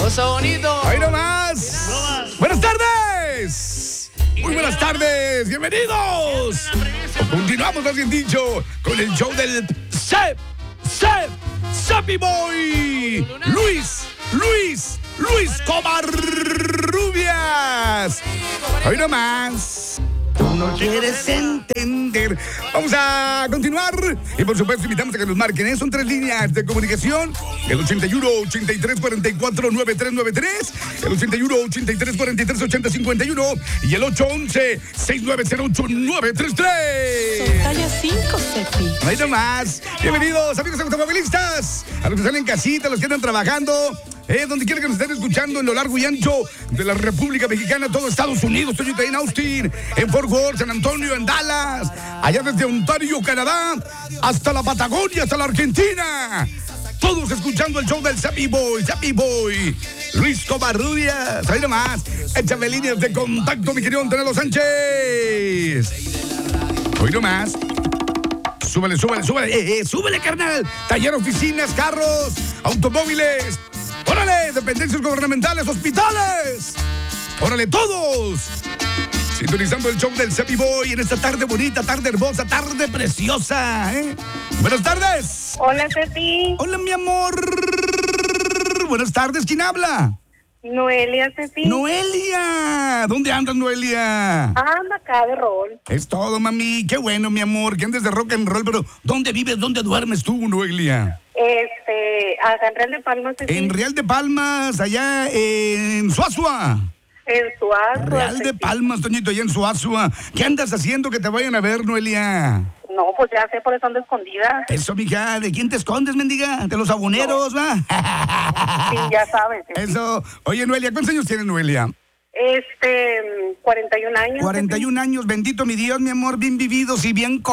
Cosa bonito. Ahí nomás. Buenas tardes. Muy buenas tardes. Bienvenidos. Continuamos, más bien dicho, con el show del Sappy Boy. Luis Covarrubias. Ahí nomás. Tú no quieres entender. Vamos a continuar. Y por supuesto, invitamos a que nos marquen. Son 3 líneas de comunicación: el 81 83 44 9393, el 81 83 43 80 51 y el 811 6908 933. Son talla 5, Sepi. Ahí nomás. Bienvenidos, amigos automovilistas, a los que están en casita, a los que andan trabajando, donde quiera que nos estén escuchando en lo largo y ancho de la República Mexicana, todo Estados Unidos. Estoy en Austin, en Fort Worth, San Antonio, en Dallas, allá desde Ontario, Canadá, hasta la Patagonia, hasta la Argentina. Todos escuchando el show del Sappy Boy, Luis Covarrubias. Ahí nomás, échame líneas de contacto, mi querido Antonio Sánchez. Hoy nomás. Súbele, súbele, carnal. Taller, oficinas, carros, automóviles. ¡Órale! Dependencias gubernamentales, hospitales. ¡Órale, todos! Sintonizando el show del Sappy Boy en esta tarde bonita, tarde hermosa, tarde preciosa, ¿eh? Buenas tardes. Hola, Sepi. Hola, mi amor. Buenas tardes. ¿Quién habla? Noelia, Sepi. Noelia. ¿Dónde andas, Noelia? Anda acá de rol. Es todo, mami. Qué bueno, mi amor, que andes de rock and roll, pero ¿dónde vives? ¿Dónde duermes tú, Noelia? Acá en Real de Palmas, Sepi. En Real de Palmas, allá en Suazua. En Suazua. Real de Palmas, Toñito, allá en Suazua. ¿Qué andas haciendo que te vayan a ver, Noelia? No, pues ya sé, por eso ando escondida. Eso, mija, ¿de quién te escondes, mendiga? ¿De los aboneros, va? Sí, ya sabes. Sepi. Eso. Oye, Noelia, ¿cuántos años tienes, Noelia? 41 años. 41 años, bendito mi Dios, mi amor, bien vividos y bien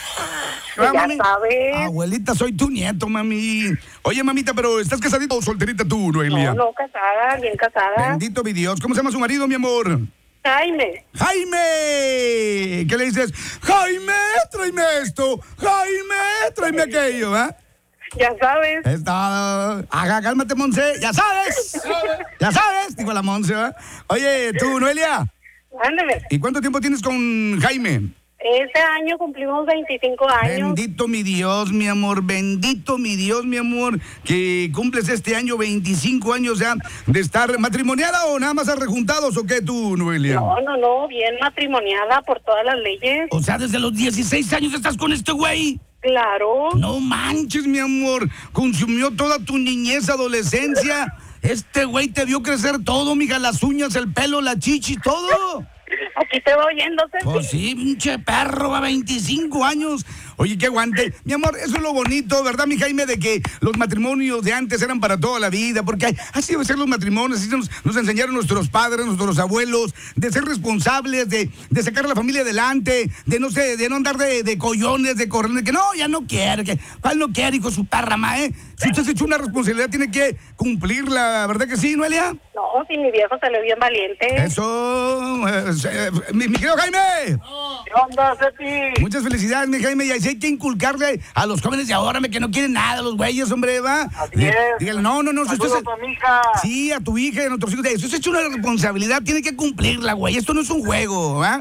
Ya sabes. Abuelita, soy tu nieto, mami. Oye, mamita, pero ¿estás casadita o solterita tú, Noelia? No, casada, bien casada. Bendito mi Dios. ¿Cómo se llama su marido, mi amor? Jaime. ¡Jaime! ¿Qué le dices? ¡Jaime, tráeme esto! ¡Jaime, tráeme aquello! ¿Ah? Ya sabes. Está. Ajá, cálmate, Monse. ¡Ya sabes! ¡Ya sabes! Digo la Monse, ¿va? Oye, tú, Noelia. Ándeme. ¿Y cuánto tiempo tienes con Jaime? Este año cumplimos 25 años. Bendito mi Dios, mi amor, bendito mi Dios, mi amor, que cumples este año 25 años ya de estar matrimoniada o nada más arrejuntados o qué tú, Noelia. No, bien matrimoniada por todas las leyes. O sea, desde los 16 años estás con este güey. Claro. No manches, mi amor, consumió toda tu niñez, adolescencia. Este güey te vio crecer todo, mija, las uñas, el pelo, la chichi, todo. Aquí te voy oyendo, Sepi. Pues sí, pinche perro, a 25 años. Oye, qué aguante. Mi amor, eso es lo bonito, ¿verdad, mi Jaime? De que los matrimonios de antes eran para toda la vida, porque así deben ser los matrimonios, así nos enseñaron nuestros padres, nuestros abuelos, de ser responsables, de sacar a la familia adelante, de no andar de collones, de correr, de que no, ya no quiere, que ¿cuál no quiere, hijo de su perra, Si usted se echó una responsabilidad, tiene que cumplirla, ¿verdad que sí, Noelia? No, si mi viejo salió bien valiente. Eso, mi querido Jaime. ¿Qué onda, Sepi? Muchas felicidades, mi Jaime, y así hay que inculcarle a los jóvenes de ahora, que no quieren nada, los güeyes, hombre, va. Así es. Dígale, no, si usted Saludos a mi hija. Sí, a tu hija y a nuestros hijos. Si usted se echa una responsabilidad, tiene que cumplirla, güey. Esto no es un juego, ¿va?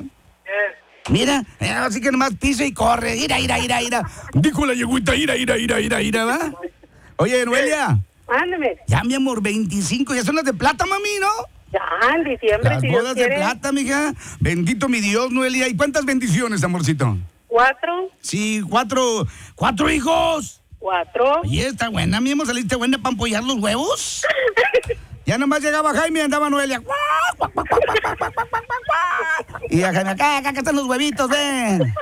Mira, así que nomás pisa y corre. Ira. Dijo la yegüita, ira, ¿va? Oye, Noelia. Ándeme. Ya, mi amor, 25, ya son las de plata, mami, ¿no? Ya, en diciembre, Las si Dios bodas de quiere. plata, mija. Bendito mi Dios, Noelia. ¿Y cuántas bendiciones, amorcito? 4. Sí, cuatro hijos. 4. Oye, está buena, mi amor, saliste buena para ampollar los huevos. Ya nomás llegaba Jaime y andaba Noelia. Y a Jaime, acá están los huevitos, ven.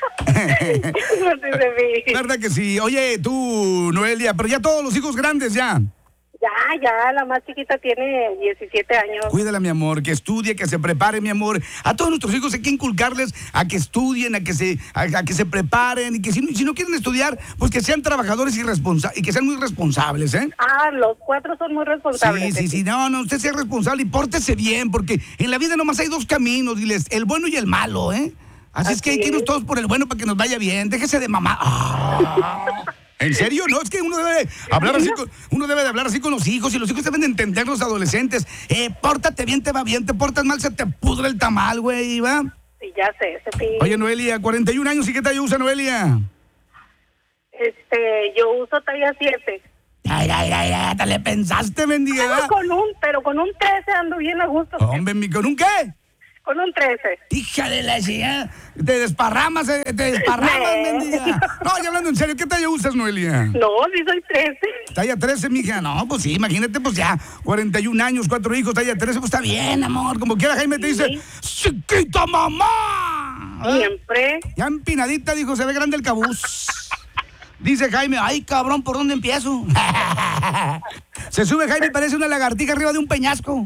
¿Verdad que sí? Oye, tú, Noelia, pero ya todos los hijos grandes ya. Ya, la más chiquita tiene 17 años. Cuídala, mi amor, que estudie, que se prepare, mi amor. A todos nuestros hijos hay que inculcarles a que estudien, a que se preparen, y que si no quieren estudiar, pues que sean trabajadores y que sean muy responsables, ¿eh? Los 4 son muy responsables. Sí, no, usted sea responsable y pórtese bien, porque en la vida nomás hay 2 caminos, diles, el bueno y el malo, ¿eh? Así es que hay que irnos todos por el bueno para que nos vaya bien. Déjese de mamá. ¿En serio? No, es que uno debe hablar así uno debe de hablar así con los hijos y los hijos deben de entender los adolescentes. Pórtate bien, te va bien, te portas mal, se te pudre el tamal, güey, ¿va? Sí, ya sé, Cepi. Oye, Noelia, 41 años, ¿y qué talla usa Noelia? Yo uso talla 7. Ay, te le pensaste, mendiga. Pero con un 13 ando bien a gusto. Hombre, ¿con un qué? Con un 13. Hija de la chingada, te desparramas, mendiga. No, ya hablando en serio, ¿qué talla usas, Noelia? No, sí soy 13. Talla 13, mija. No, pues sí, imagínate, pues ya, 41 años, 4 hijos, talla 13, pues está bien, amor. Como quiera, Jaime te dice, ¡chiquita mamá! Siempre. Ya empinadita, dijo, se ve grande el cabuz. Dice Jaime, ay, cabrón, ¿por dónde empiezo? Se sube Jaime y parece una lagartija arriba de un peñasco.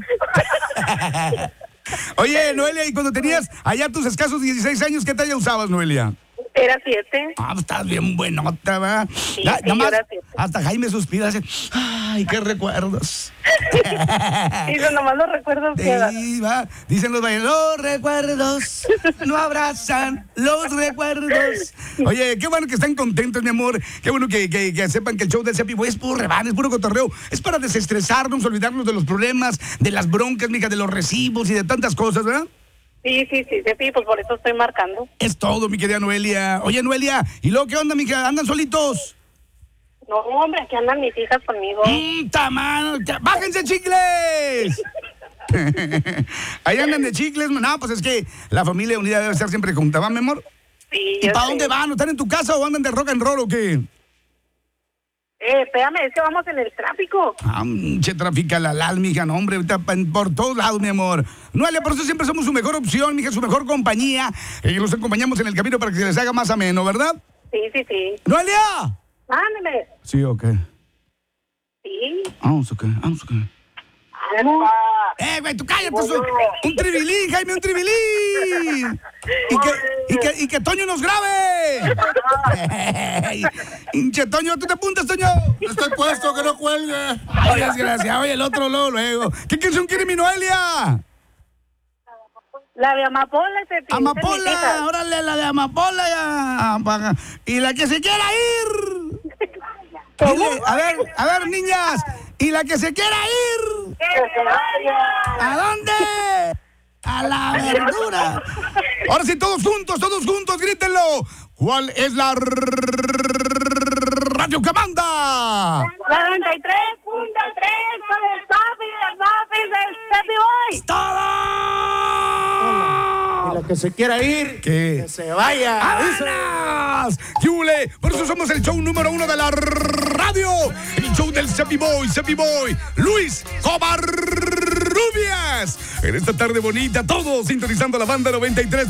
Oye, Noelia, y cuando tenías allá tus escasos 16 años, ¿qué talla usabas, Noelia? Era 7. Ah, estás bien buenota, ¿verdad? Sí, Nada más, era 7. hasta Jaime suspira, dice, ay, qué recuerdos. Eso nomás los recuerdos quedan. Sí, va. Dicen los bailes, los recuerdos no abrazan los recuerdos. Oye, qué bueno que están contentos, mi amor. Qué bueno que sepan que el show del Cepi Boy es puro rebane, es puro cotorreo. Es para desestresarnos, olvidarnos de los problemas, de las broncas, mija, de los recibos y de tantas cosas, ¿verdad? Sí, Cepi, pues por eso estoy marcando. Es todo, mi querida Noelia. Oye, Noelia, ¿y luego qué onda, mija? ¿Andan solitos? No, hombre, aquí andan mis hijas conmigo. ¡Tamano! ¡Bájense, chicles! Ahí andan de chicles. No, pues es que la familia unida debe estar siempre junta, ¿va, mi amor? Sí, ¿Y para dónde van? ¿Están en tu casa o andan de rock and roll o qué? Espérame, es que vamos en el tráfico. Che, trafica la mija, no, hombre, ahorita por todos lados, mi amor. Noelia, por eso siempre somos su mejor opción, mija, su mejor compañía. Y los acompañamos en el camino para que se les haga más ameno, ¿verdad? Sí. ¡Noelia! Ándale. Sí, ok. Sí. Vamos, ok. Güey, tú cállate, un tribilín, Jaime, un tribilín. Y que Toño nos grabe. Hinche, Toño, ¿tú te apuntas, Toño? Estoy puesto, que no cuelgue. Ay, desgraciado, oye, el otro luego. ¿Qué canción quiere mi Noelia? La de Amapola, Cepi. Amapola, órale, la de Amapola ya. Y la que se quiera ir. Dile, a ver, niñas. Y la que se quiera ir. ¿A dónde? A la verdura. Ahora sí, todos juntos, grítenlo. ¿Cuál es la radio que manda? 93.3 con el papi del Cepi Boy. ¡Todo! Y la que se quiera ir, ¿Qué? que se vaya. ¡Vámonos! ¡Yule! Por eso somos el show número 1 de la radio. El show del Cepi Boy, Luis Covarrubias. En esta tarde bonita, todos sintonizando la banda 93.